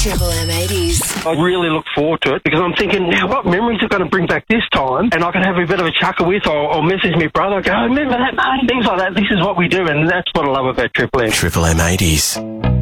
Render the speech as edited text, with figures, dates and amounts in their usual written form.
Triple M 80s. I really look forward to it because I'm thinking, now what memories are going to bring back this time? And I can have a bit of a chuckle with or message my brother, go, remember that, mate? Things like that. This is what we do, and that's what I love about Triple M. Triple M 80s.